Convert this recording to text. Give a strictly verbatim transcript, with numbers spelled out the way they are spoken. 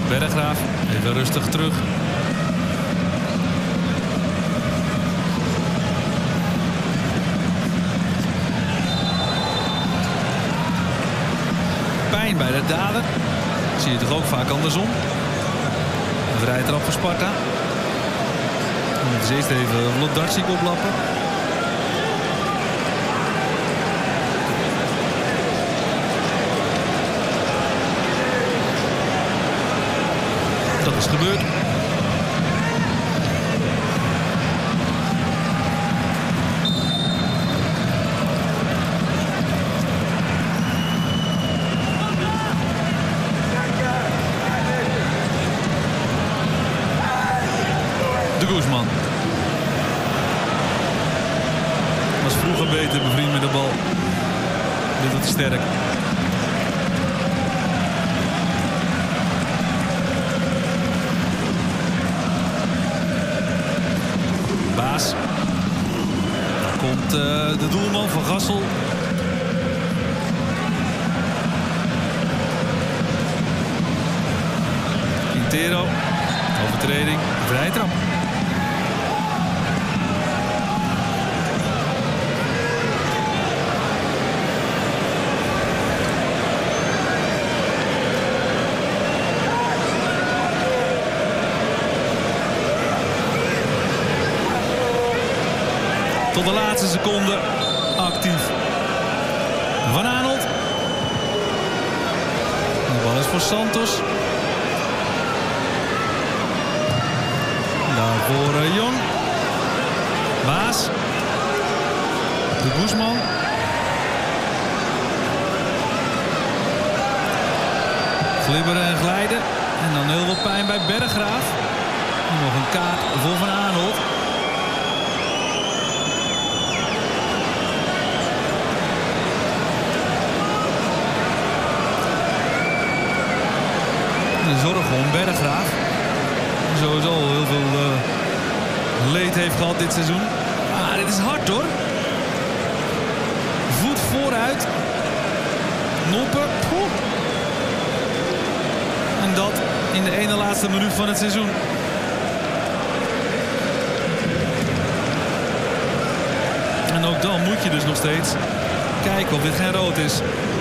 Berggraaf even rustig terug. Pijn bij de dader. Zie je toch ook vaak andersom. Een vrije trap voor Sparta. Dan moeten ze eerst even Lodarczyk oplappen. Dat is gebeurd. De Guzman. Was vroeger beter bevriend met de bal. Dit wordt te sterk. Baas. Dan komt uh, de doelman van Gassel. Quintero. Overtreding. Vrije trap. Tot de laatste seconde actief. Van Aanholt. De bal is voor Santos. Daarvoor uh, Jong. Baas. De Guzman. Glibberen en glijden. En dan heel veel pijn bij Berggraaf. En nog een kaart voor Van Aanholt. De zorg om Berggraaf. Sowieso heel veel uh, leed heeft gehad dit seizoen. Ah, dit is hard hoor. Voet vooruit. Noppen. Poeh. En dat in de ene laatste minuut van het seizoen. En ook dan moet je dus nog steeds kijken of dit geen rood is.